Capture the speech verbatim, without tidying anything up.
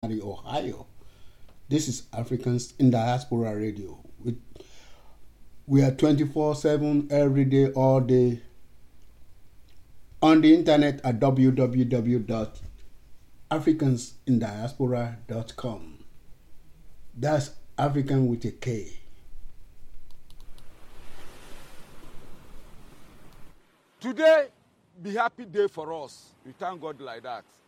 Ohio. This is Africans in Diaspora Radio. We, we are twenty-four seven every day, all day on the internet at w w w dot africans in diaspora dot com. That's African with a K. Today, be happy day for us. We thank God like that.